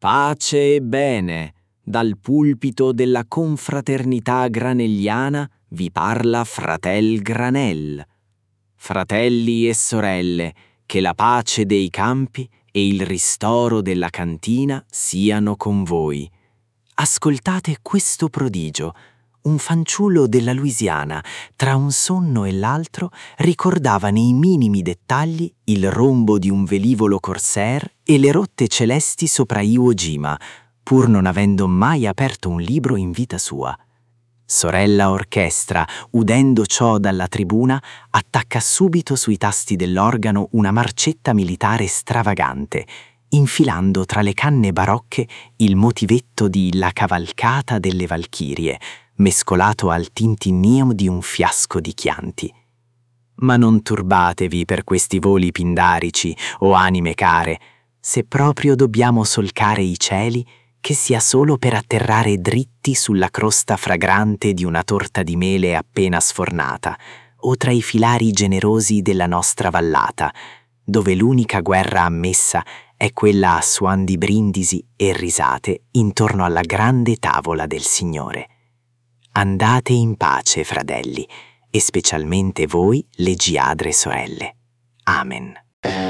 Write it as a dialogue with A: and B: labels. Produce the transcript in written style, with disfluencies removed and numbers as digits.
A: Pace e bene, dal pulpito della confraternità granelliana vi parla fratel Granel. Fratelli e sorelle, che la pace dei campi e il ristoro della cantina siano con voi. Ascoltate questo prodigio. Un fanciullo della Louisiana, tra un sonno e l'altro, ricordava nei minimi dettagli il rombo di un velivolo Corsair e le rotte celesti sopra Iwo Jima, pur non avendo mai aperto un libro in vita sua. Sorella orchestra, udendo ciò dalla tribuna, attacca subito sui tasti dell'organo una marcetta militare stravagante, infilando tra le canne barocche il motivetto di La cavalcata delle Valchirie, mescolato al tintinnio di un fiasco di Chianti. Ma non turbatevi per questi voli pindarici o anime care, se proprio dobbiamo solcare i cieli, che sia solo per atterrare dritti sulla crosta fragrante di una torta di mele appena sfornata, o tra i filari generosi della nostra vallata, dove l'unica guerra ammessa è quella a suon di brindisi e risate intorno alla grande tavola del Signore. Andate in pace, fratelli, e specialmente voi, leggiadre sorelle. Amen.